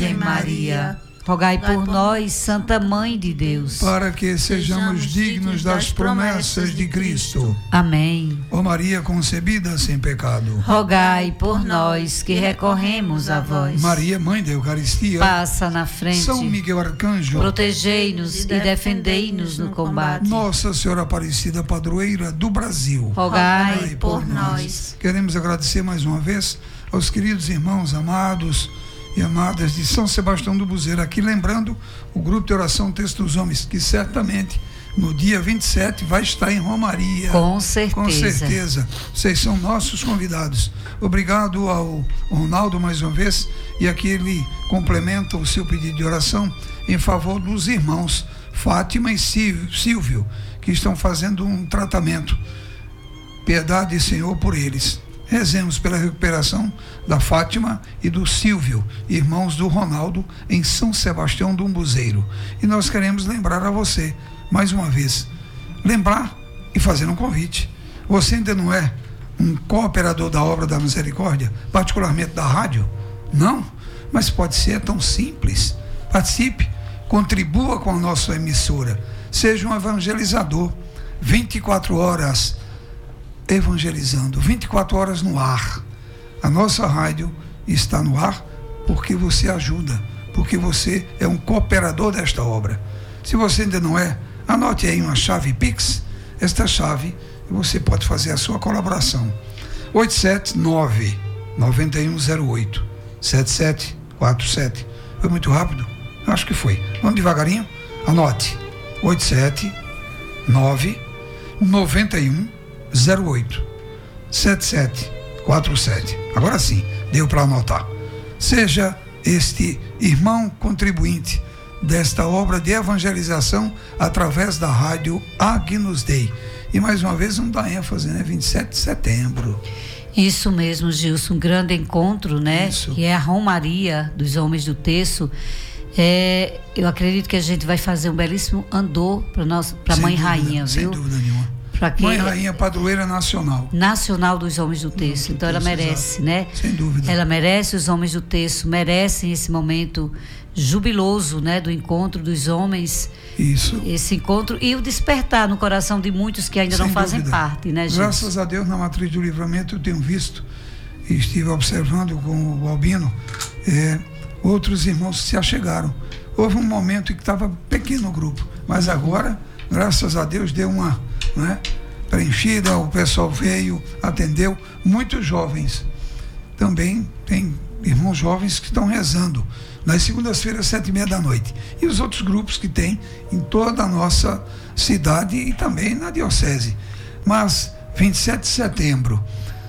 Virgem Maria, rogai por nós, Santa Mãe de Deus, para que sejamos dignos das promessas de Cristo. Amém. Ó Maria concebida sem pecado, Rogai por nós que recorremos a vós. Maria, Mãe da Eucaristia, passa na frente. São Miguel Arcanjo, protegei-nos e defendei-nos no combate. Nossa Senhora Aparecida, padroeira do Brasil, rogai por nós. Queremos agradecer mais uma vez aos queridos irmãos amados e amadas de São Sebastião do Buzeiro, aqui lembrando o grupo de oração Texto dos Homens, que certamente no dia 27 vai estar em Romaria. Com certeza. Com certeza. Vocês são nossos convidados. Obrigado ao Ronaldo mais uma vez, e aqui ele complementa o seu pedido de oração em favor dos irmãos Fátima e Silvio, que estão fazendo um tratamento. Piedade, Senhor, por eles. Rezemos pela recuperação da Fátima e do Silvio, irmãos do Ronaldo, em São Sebastião do Buzeiro. E nós queremos lembrar a você, mais uma vez, lembrar e fazer um convite. Você ainda não é um cooperador da obra da misericórdia, particularmente da rádio? Não? Mas pode ser, é tão simples. Participe, contribua com a nossa emissora, seja um evangelizador, 24 horas evangelizando, 24 horas no ar. A nossa rádio está no ar porque você ajuda, porque você é um cooperador desta obra. Se você ainda não é, anote aí uma chave Pix, esta chave, você pode fazer a sua colaboração. 879-9108-7747. Foi muito rápido? Eu acho que foi. Vamos devagarinho? Anote. 879-9108-7747. Agora sim, deu para anotar. Seja este irmão contribuinte desta obra de evangelização através da rádio Agnus Dei. E mais uma vez vamos dar ênfase, né? 27 de setembro. Isso mesmo, Gilson, um grande encontro, né? Isso. Que é a Romaria dos Homens do Terço. Eu acredito que a gente vai fazer um belíssimo andor para a Mãe Rainha, viu? Sem dúvida nenhuma. Mãe Rainha, padroeira nacional. Nacional dos Homens do Terço. Então ela merece, né? Sem dúvida. Ela merece, os Homens do Terço merecem esse momento jubiloso, né? Do encontro dos homens. Isso. Esse encontro e o despertar no coração de muitos que ainda Sem não fazem dúvida. parte, né, gente? Graças a Deus, na Matriz do Livramento eu tenho visto e estive observando com o Albino, outros irmãos se achegaram. Houve um momento em que estava pequeno o grupo, mas agora, graças a Deus, deu uma, né, preenchida, o pessoal veio, atendeu, muitos jovens. Também tem irmãos jovens que estão rezando nas segundas-feiras, 7h30 da noite. E os outros grupos que tem em toda a nossa cidade e também na diocese. Mas 27 de setembro,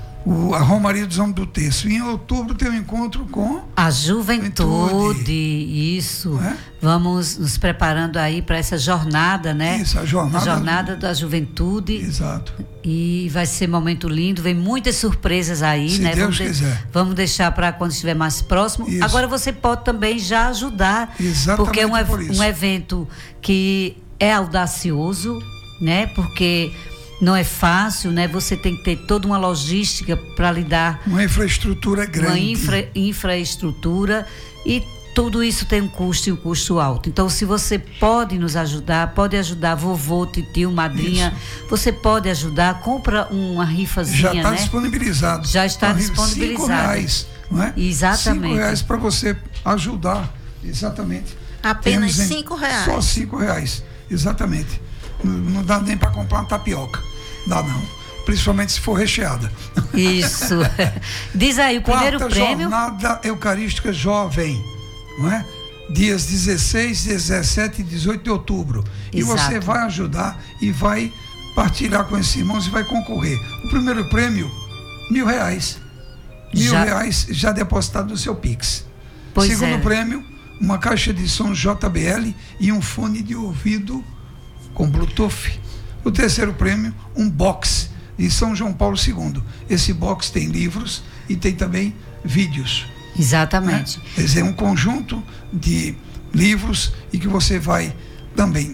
a Romaria dos Homens do Terço. E em outubro tem um encontro com a juventude. Isso. Vamos nos preparando aí para essa jornada, né? Isso, a jornada da juventude. Exato. E vai ser um momento lindo, vem muitas surpresas aí, se né? Deus quiser. Vamos deixar para quando estiver mais próximo. Isso. Agora você pode também já ajudar. Exatamente. Porque é um evento que é audacioso, né? Porque não é fácil, né? Você tem que ter toda uma logística para lidar. Uma infraestrutura grande. Uma infraestrutura, e tudo isso tem um custo e um custo alto. Então, se você pode nos ajudar, pode ajudar vovô, titio, madrinha, isso. Você pode ajudar, compra uma rifazinha, já está, né? disponibilizado. Já está disponibilizado. R$5, não é? Exatamente. R$5 para você ajudar, exatamente. Apenas R$5. Só R$5, exatamente. Não dá nem para comprar uma tapioca. Dá não. Principalmente se for recheada. Isso. Diz aí, o primeiro prêmio. Jornada Eucarística Jovem, não é? Dias 16, 17 e 18 de outubro. Exato. E você vai ajudar e vai partilhar com esses irmãos e vai concorrer. O primeiro prêmio, R$1.000. R$1.000 já depositado no seu Pix. Pois Segundo prêmio, uma caixa de som JBL e um fone de ouvido com Bluetooth. O terceiro prêmio, um box de São João Paulo II. Esse box tem livros e tem também vídeos. Exatamente. Quer dizer, um conjunto de livros e que você vai também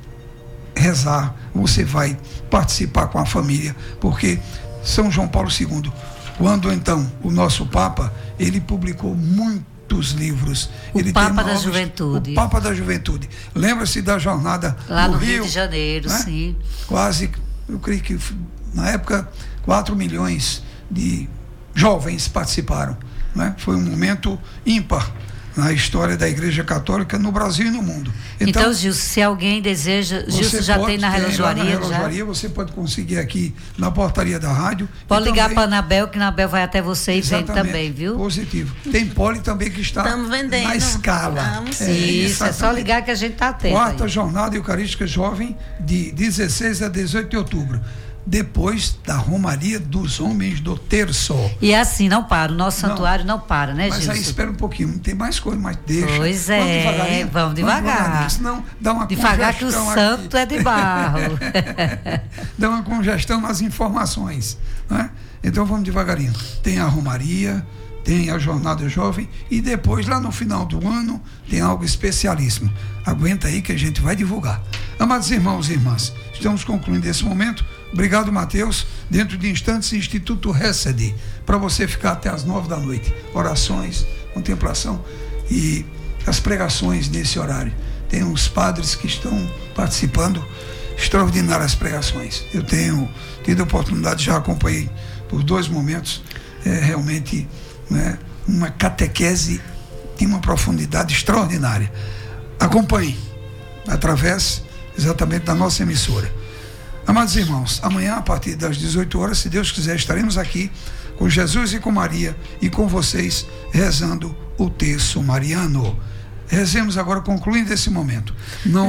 rezar, você vai participar com a família, porque São João Paulo II, quando então o nosso Papa, ele publicou muitos livros. Ele Papa da Juventude. O Papa da Juventude. Lembra-se da jornada lá no Rio de Janeiro, né? Sim. Quase, eu creio que na época 4 milhões de jovens participaram, né? Foi um momento ímpar na história da Igreja Católica no Brasil e no mundo. Então Gilson, se alguém deseja, Gilson já tem na relojoaria? Na relojoaria, você pode conseguir aqui na portaria da rádio. Pode ligar para a Anabel, que a Anabel vai até você e vende também, viu? Positivo. Tem poli também que está na escala. Isso, é só ligar que a gente está atento. Quarta jornada eucarística jovem de 16 a 18 de outubro. Depois da Romaria dos Homens do Terço. E assim, não para, o nosso santuário não para, né, Gilson? Mas aí espera um pouquinho, tem mais coisa, mas deixa. Pois é, vamos devagar. Senão dá uma devagar que o santo é de barro. Dá uma congestão nas informações, né? Então vamos devagarinho. Tem a Romaria, tem a Jornada Jovem e depois, lá no final do ano, tem algo especialíssimo. Aguenta aí que a gente vai divulgar. Amados irmãos e irmãs, estamos concluindo esse momento. Obrigado, Mateus. Dentro de instantes, Instituto Hesed, para você ficar até as 9 da noite. Orações, contemplação e as pregações nesse horário. Tem uns padres que estão participando, extraordinárias pregações. Eu tenho tido a oportunidade, já acompanhei por 2 momentos, realmente, né, uma catequese de uma profundidade extraordinária. Acompanhe através exatamente da nossa emissora. Amados irmãos, amanhã a partir das 18 horas, se Deus quiser, estaremos aqui com Jesus e com Maria e com vocês rezando o terço mariano. Rezemos agora, concluindo esse momento. Não